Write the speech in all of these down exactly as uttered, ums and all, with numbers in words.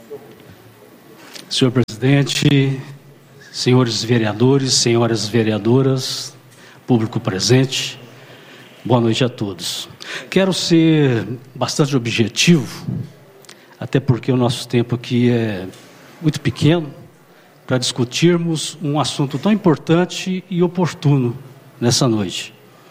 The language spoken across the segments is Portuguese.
Senhor presidente, senhores vereadores, senhoras vereadoras, público presente, boa noite a todos. Quero ser bastante objetivo, até porque o nosso tempo aqui é muito pequeno, para discutirmos um assunto tão importante e oportuno nessa noite.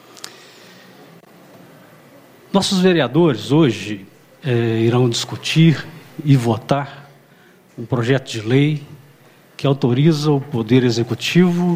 Nossos vereadores hoje é, irão discutir e votar um projeto de lei que autoriza o Poder Executivo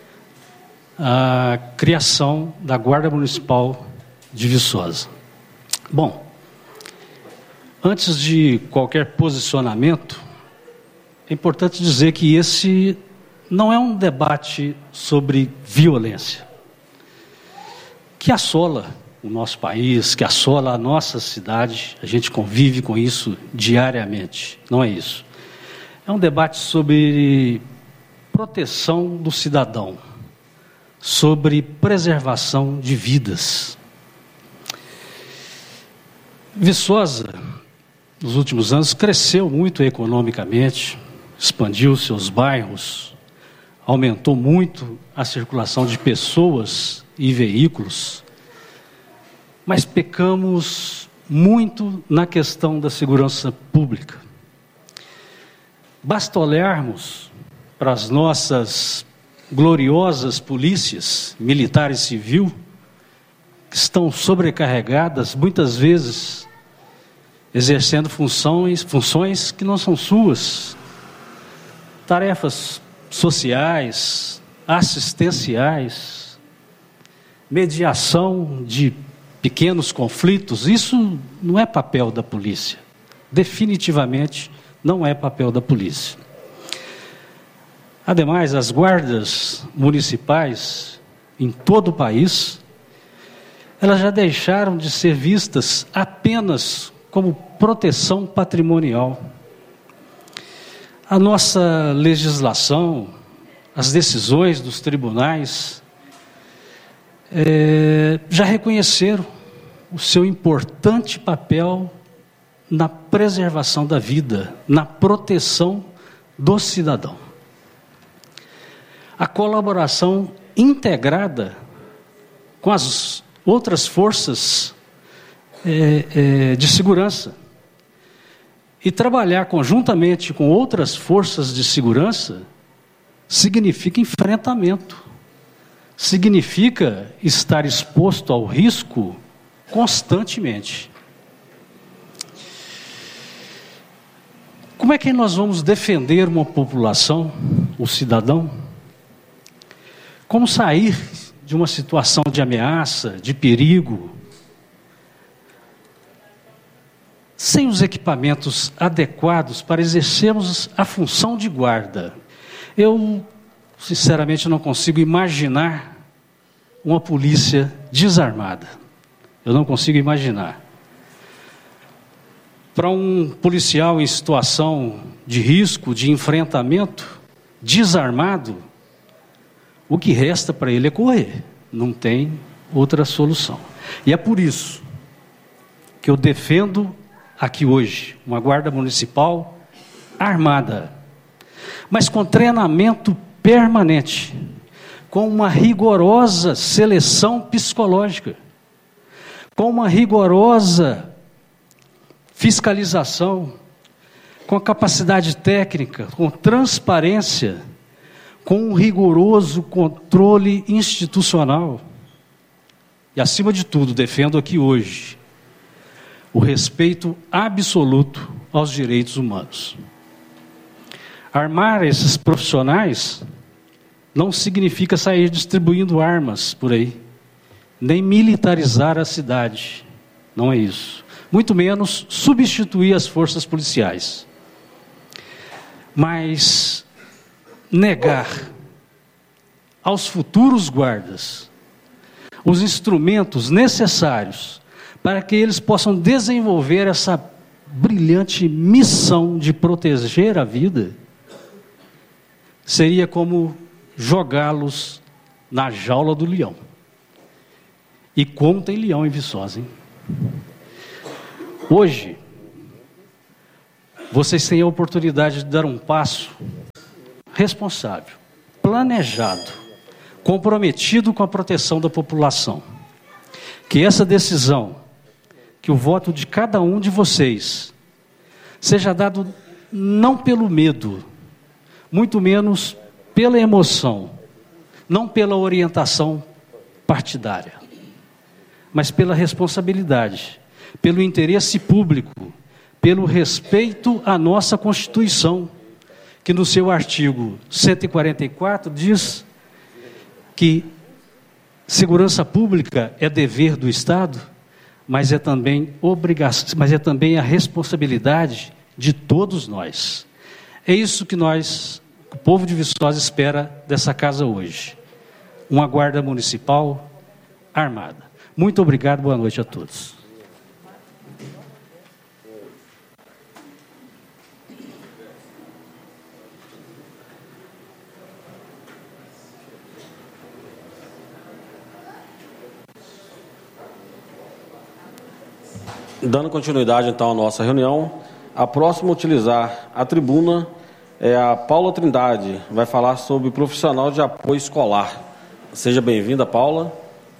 a criação da Guarda Municipal de Viçosa. Bom, antes de qualquer posicionamento, é importante dizer que esse não é um debate sobre violência, que assola o nosso país, que assola a nossa cidade, a gente convive com isso diariamente, não é isso. É um debate sobre proteção do cidadão, sobre preservação de vidas. Viçosa, nos últimos anos, cresceu muito economicamente, expandiu seus bairros, aumentou muito a circulação de pessoas e veículos, mas pecamos muito na questão da segurança pública. Basta olharmos para as nossas gloriosas polícias, militar e civil, que estão sobrecarregadas, muitas vezes exercendo funções, funções que não são suas, tarefas sociais, assistenciais, mediação de pequenos conflitos. Isso não é papel da polícia, definitivamente não é papel da polícia. Ademais, as guardas municipais em todo o país, elas já deixaram de ser vistas apenas como proteção patrimonial. A nossa legislação, as decisões dos tribunais, é, já reconheceram o seu importante papel na preservação da vida, na proteção do cidadão. A colaboração integrada com as outras forças é, é, de segurança e trabalhar conjuntamente com outras forças de segurança significa enfrentamento, significa estar exposto ao risco constantemente. Como é que nós vamos defender uma população, o cidadão? Como sair de uma situação de ameaça, de perigo, sem os equipamentos adequados para exercermos a função de guarda? Eu, sinceramente, não consigo imaginar uma polícia desarmada. Eu não consigo imaginar. Para um policial em situação de risco, de enfrentamento, desarmado, o que resta para ele é correr. Não tem outra solução. E é por isso que eu defendo aqui hoje uma guarda municipal armada, mas com treinamento permanente, com uma rigorosa seleção psicológica, com uma rigorosa fiscalização, com capacidade técnica, com transparência, com um rigoroso controle institucional. E, acima de tudo, defendo aqui hoje o respeito absoluto aos direitos humanos. Armar esses profissionais não significa sair distribuindo armas por aí, nem militarizar a cidade, não é isso. Muito menos substituir as forças policiais. Mas negar aos futuros guardas os instrumentos necessários para que eles possam desenvolver essa brilhante missão de proteger a vida, seria como jogá-los na jaula do leão. E como tem leão em Viçosa, hein? Hoje, vocês têm a oportunidade de dar um passo responsável, planejado, comprometido com a proteção da população. Que essa decisão, que o voto de cada um de vocês seja dado não pelo medo, muito menos pela emoção, não pela orientação partidária, mas pela responsabilidade, pelo interesse público, pelo respeito à nossa Constituição, que no seu artigo cento e quarenta e quatro diz que segurança pública é dever do Estado, mas é também obrigação, mas é também a responsabilidade de todos nós. É isso que nós, o povo de Viçosa, espera dessa casa hoje. Uma guarda municipal armada. Muito obrigado, boa noite a todos. Dando continuidade, então, à nossa reunião, a próxima a utilizar a tribuna é a Paula Trindade, vai falar sobre profissional de apoio escolar. Seja bem-vinda, Paula.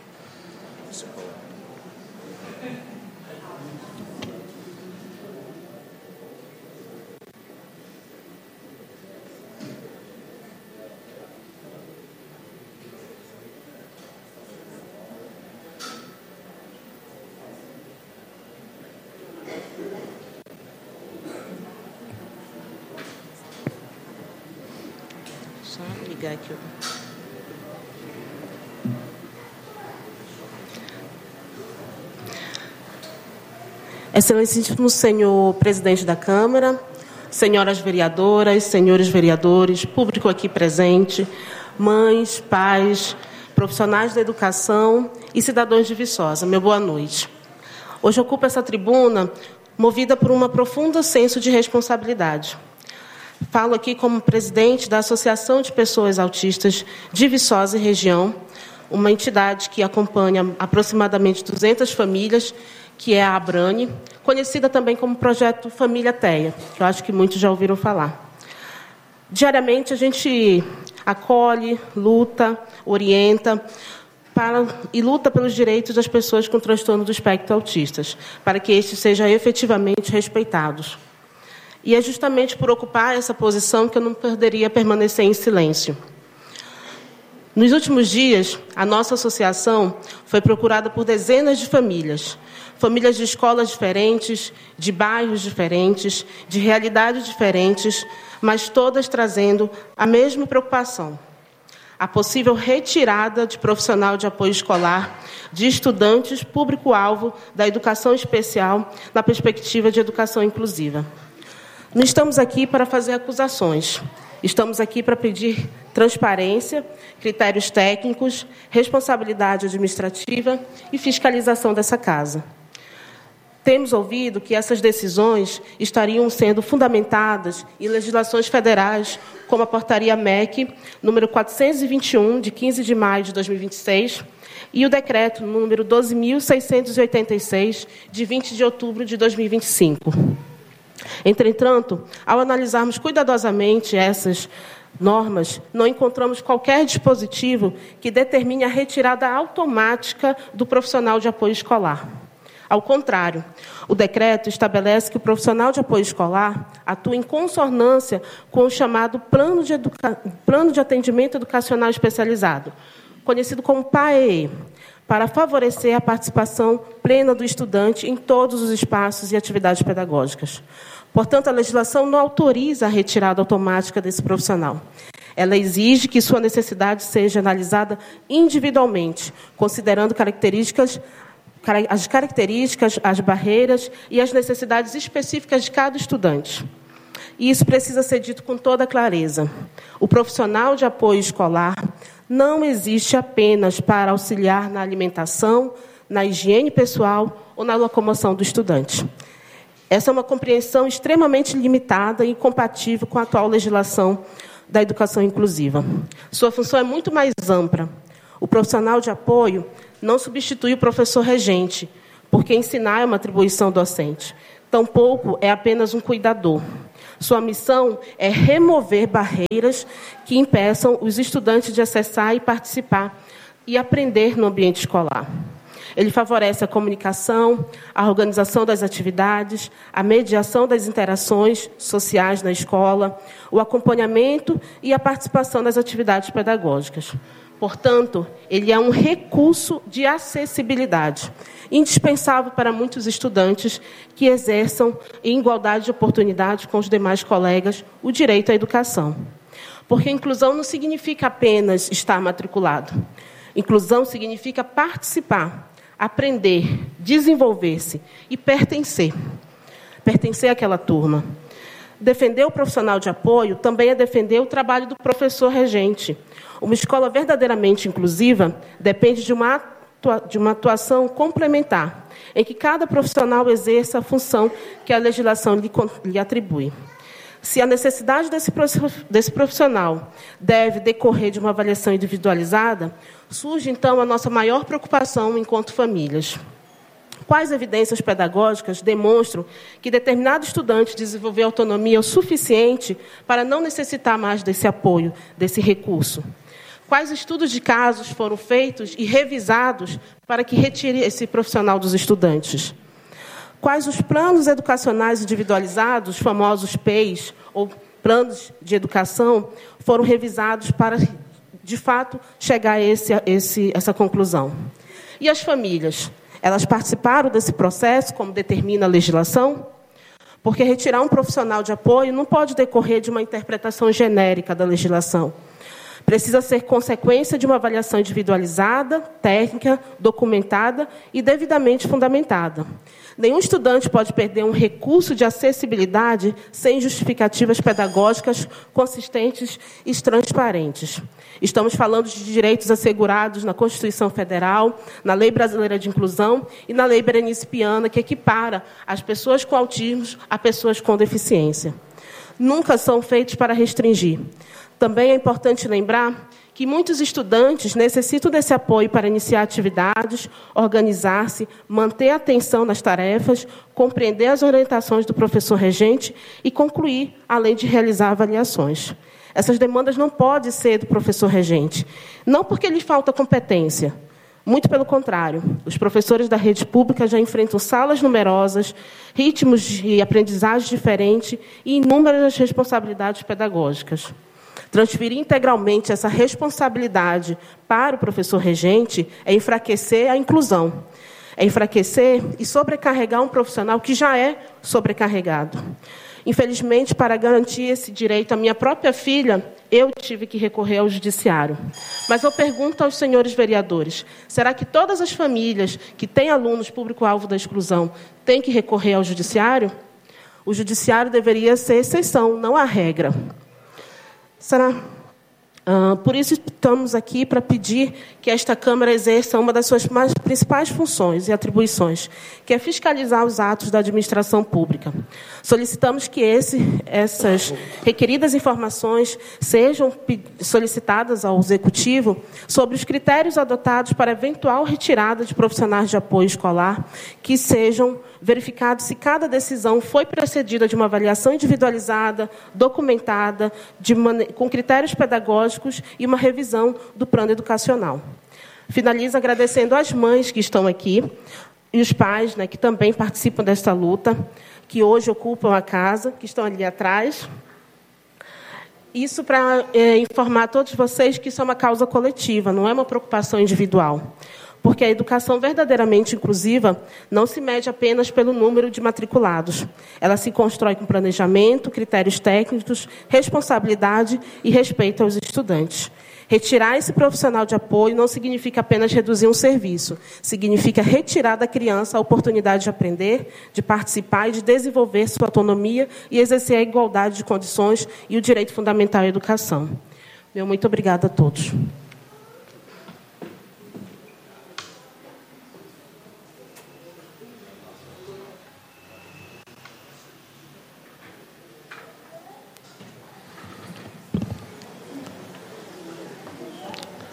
Aqui. Excelentíssimo senhor presidente da Câmara, senhoras vereadoras, senhores vereadores, público aqui presente, mães, pais, profissionais da educação e cidadãos de Viçosa, meu boa noite. Hoje ocupo essa tribuna movida por um profundo senso de responsabilidade. Falo aqui como presidente da Associação de Pessoas Autistas de Viçosa e região, uma entidade que acompanha aproximadamente duzentas famílias, que é a Abrane, conhecida também como Projeto Família Teia, que eu acho que muitos já ouviram falar. Diariamente a gente acolhe, luta, orienta para, e luta pelos direitos das pessoas com transtorno do espectro autistas, para que estes sejam efetivamente respeitados. E é justamente por ocupar essa posição que eu não poderia permanecer em silêncio. Nos últimos dias, a nossa associação foi procurada por dezenas de famílias, famílias de escolas diferentes, de bairros diferentes, de realidades diferentes, mas todas trazendo a mesma preocupação: a possível retirada de profissional de apoio escolar de estudantes público-alvo da educação especial na perspectiva de educação inclusiva. Não estamos aqui para fazer acusações. Estamos aqui para pedir transparência, critérios técnicos, responsabilidade administrativa e fiscalização dessa casa. Temos ouvido que essas decisões estariam sendo fundamentadas em legislações federais, como a Portaria M E C, número quatrocentos e vinte e um, de quinze de maio de dois mil e vinte e seis, e o decreto número doze mil seiscentos e oitenta e seis, de vinte de outubro de dois mil e vinte e cinco. Entretanto, ao analisarmos cuidadosamente essas normas, não encontramos qualquer dispositivo que determine a retirada automática do profissional de apoio escolar. Ao contrário, o decreto estabelece que o profissional de apoio escolar atua em consonância com o chamado Plano de, Educa... Plano de Atendimento Educacional Especializado, conhecido como P A E E, para favorecer a participação plena do estudante em todos os espaços e atividades pedagógicas. Portanto, a legislação não autoriza a retirada automática desse profissional. Ela exige que sua necessidade seja analisada individualmente, considerando características, as características, as barreiras e as necessidades específicas de cada estudante. E isso precisa ser dito com toda clareza. O profissional de apoio escolar não existe apenas para auxiliar na alimentação, na higiene pessoal ou na locomoção do estudante. Essa é uma compreensão extremamente limitada e incompatível com a atual legislação da educação inclusiva. Sua função é muito mais ampla. O profissional de apoio não substitui o professor regente, porque ensinar é uma atribuição docente. Tampouco é apenas um cuidador. Sua missão é remover barreiras que impeçam os estudantes de acessar e participar e aprender no ambiente escolar. Ele favorece a comunicação, a organização das atividades, a mediação das interações sociais na escola, o acompanhamento e a participação das atividades pedagógicas. Portanto, ele é um recurso de acessibilidade, indispensável para muitos estudantes que exerçam, em igualdade de oportunidades com os demais colegas, o direito à educação. Porque inclusão não significa apenas estar matriculado. Inclusão significa participar, aprender, desenvolver-se e pertencer. Pertencer àquela turma. Defender o profissional de apoio também é defender o trabalho do professor regente. Uma escola verdadeiramente inclusiva depende de uma, atua- de uma atuação complementar, em que cada profissional exerça a função que a legislação lhe, con- lhe atribui. Se a necessidade desse, prof- desse profissional deve decorrer de uma avaliação individualizada, surge, então, a nossa maior preocupação enquanto famílias. Quais evidências pedagógicas demonstram que determinado estudante desenvolveu autonomia o suficiente para não necessitar mais desse apoio, desse recurso? Quais estudos de casos foram feitos e revisados para que retire esse profissional dos estudantes? Quais os planos educacionais individualizados, famosos P E Is, ou planos de educação, foram revisados para, de fato, chegar a esse, esse, essa conclusão? E as famílias? Elas participaram desse processo, como determina a legislação? Porque retirar um profissional de apoio não pode decorrer de uma interpretação genérica da legislação. Precisa ser consequência de uma avaliação individualizada, técnica, documentada e devidamente fundamentada. Nenhum estudante pode perder um recurso de acessibilidade sem justificativas pedagógicas consistentes e transparentes. Estamos falando de direitos assegurados na Constituição Federal, na Lei Brasileira de Inclusão e na Lei Berenice-Piana, que equipara as pessoas com autismo a pessoas com deficiência. Nunca são feitos para restringir. Também é importante lembrar que muitos estudantes necessitam desse apoio para iniciar atividades, organizar-se, manter a atenção nas tarefas, compreender as orientações do professor regente e concluir, além de realizar avaliações. Essas demandas não podem ser do professor regente, não porque lhe falta competência. Muito pelo contrário, os professores da rede pública já enfrentam salas numerosas, ritmos de aprendizagem diferentes e inúmeras responsabilidades pedagógicas. Transferir integralmente essa responsabilidade para o professor regente é enfraquecer a inclusão, é enfraquecer e sobrecarregar um profissional que já é sobrecarregado. Infelizmente, para garantir esse direito à minha própria filha, eu tive que recorrer ao judiciário. Mas eu pergunto aos senhores vereadores, será que todas as famílias que têm alunos público-alvo da exclusão têm que recorrer ao judiciário? O judiciário deveria ser exceção, não a regra. Será? Uh, por isso, estamos aqui para pedir que esta Câmara exerça uma das suas mais principais funções e atribuições, que é fiscalizar os atos da administração pública. Solicitamos que esse, essas requeridas informações sejam solicitadas ao Executivo sobre os critérios adotados para eventual retirada de profissionais de apoio escolar, que sejam verificados se cada decisão foi precedida de uma avaliação individualizada, documentada, de mane- com critérios pedagógicos e uma revisão do plano educacional. Finalizo agradecendo às mães que estão aqui e os pais, né, que também participam desta luta, que hoje ocupam a casa, que estão ali atrás. Isso para é, informar a todos vocês que isso é uma causa coletiva, não é uma preocupação individual. Porque a educação verdadeiramente inclusiva não se mede apenas pelo número de matriculados. Ela se constrói com planejamento, critérios técnicos, responsabilidade e respeito aos estudantes. Retirar esse profissional de apoio não significa apenas reduzir um serviço, significa retirar da criança a oportunidade de aprender, de participar e de desenvolver sua autonomia e exercer a igualdade de condições e o direito fundamental à educação. Meu muito obrigada a todos.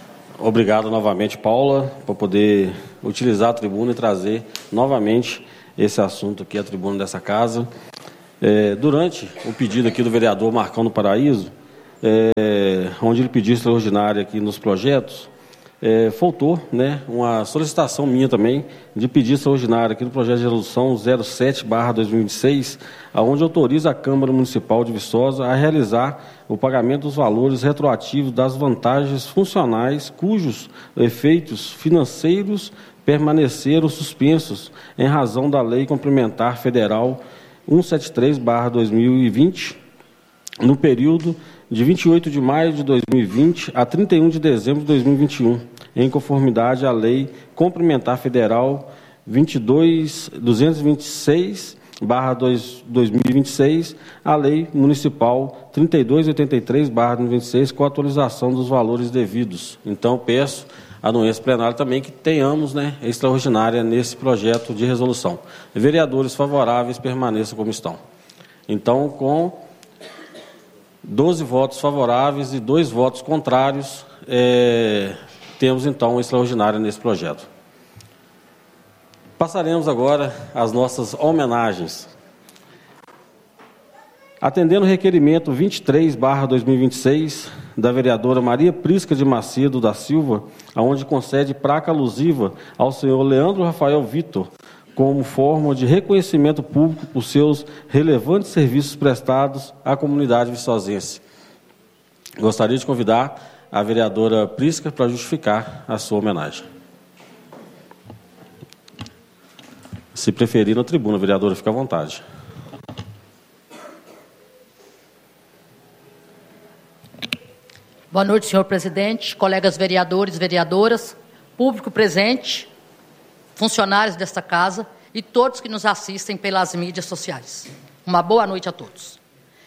Obrigado novamente, Paula, por poder utilizar a tribuna e trazer novamente esse assunto aqui à tribuna dessa casa. É, durante o pedido aqui do vereador Marcão do Paraíso, é, onde ele pediu extraordinária aqui nos projetos, é, faltou, né, uma solicitação minha também de pedir extraordinária aqui no projeto de resolução zero sete barra dois mil e vinte e seis, onde autoriza a Câmara Municipal de Viçosa a realizar o pagamento dos valores retroativos das vantagens funcionais cujos efeitos financeiros permaneceram suspensos em razão da Lei Complementar Federal cento e setenta e três barra dois mil e vinte, no período de vinte e oito de maio de dois mil e vinte a trinta e um de dezembro de dois mil e vinte e um, em conformidade à Lei Complementar Federal vinte e dois mil duzentos e vinte e seis barra dois mil e vinte e seis, a Lei Municipal trinta e dois mil oitenta e três barra dois mil e vinte e seis, com a atualização dos valores devidos. Então, peço a anuência plenária também que tenhamos, né, extraordinária nesse projeto de resolução. Vereadores favoráveis permaneçam como estão. Então, com doze votos favoráveis e dois votos contrários, é, temos então extraordinária nesse projeto. Passaremos agora às nossas homenagens. Atendendo o requerimento vinte e três barra dois mil e vinte e seis da vereadora Maria Prisca de Macedo da Silva, aonde concede placa alusiva ao senhor Leandro Rafael Vitor, como forma de reconhecimento público por seus relevantes serviços prestados à comunidade viçosense. Gostaria de convidar a vereadora Prisca para justificar a sua homenagem. Se preferir, na tribuna, vereadora, fica à vontade. Boa noite, senhor presidente, colegas vereadores, vereadoras, público presente, funcionários desta casa e todos que nos assistem pelas mídias sociais. Uma boa noite a todos.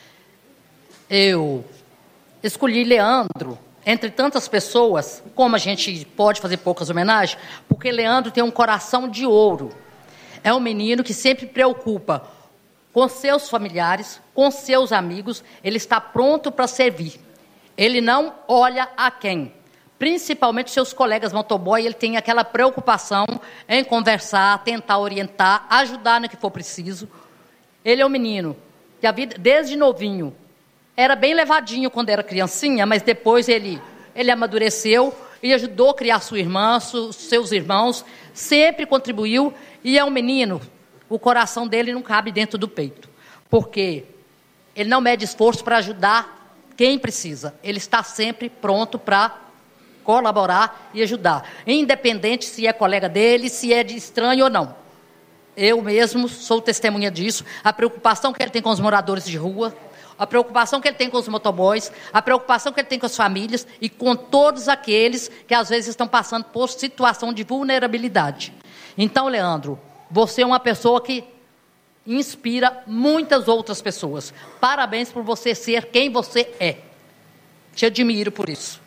Eu escolhi Leandro, entre tantas pessoas, como a gente pode fazer poucas homenagens, porque Leandro tem um coração de ouro. É um menino que sempre preocupa com seus familiares, com seus amigos, ele está pronto para servir. Ele não olha a quem, principalmente seus colegas motoboy, ele tem aquela preocupação em conversar, tentar orientar, ajudar no que for preciso. Ele é um menino que a vida, desde novinho, era bem levadinho quando era criancinha, mas depois ele, ele amadureceu e ajudou a criar sua irmã, seus irmãos, sempre contribuiu, e é um menino, o coração dele não cabe dentro do peito, porque ele não mede esforço para ajudar quem precisa, ele está sempre pronto para colaborar e ajudar, independente se é colega dele, se é de estranho ou não. Eu mesmo sou testemunha disso, a preocupação que ele tem com os moradores de rua, a preocupação que ele tem com os motoboys, a preocupação que ele tem com as famílias e com todos aqueles que às vezes estão passando por situação de vulnerabilidade. Então, Leandro, você é uma pessoa que inspira muitas outras pessoas. Parabéns por você ser quem você é. Te admiro por isso.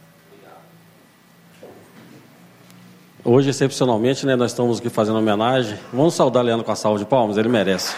Hoje, excepcionalmente, né, nós estamos aqui fazendo homenagem. Vamos saudar Leandro com a salva de palmas, ele merece.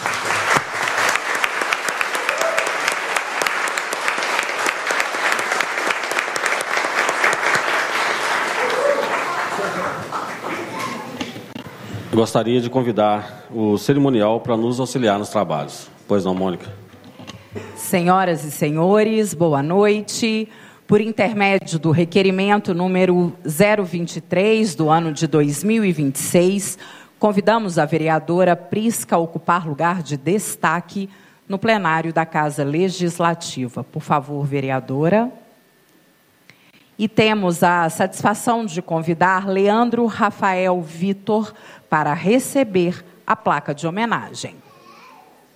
Gostaria de convidar o cerimonial para nos auxiliar nos trabalhos. Pois não, Mônica? Senhoras e senhores, boa noite. Por intermédio do requerimento número zero vinte e três do ano de dois mil e vinte e seis, convidamos a vereadora Prisca a ocupar lugar de destaque no plenário da Casa Legislativa. Por favor, vereadora. E temos a satisfação de convidar Leandro Rafael Vitor para receber a placa de homenagem.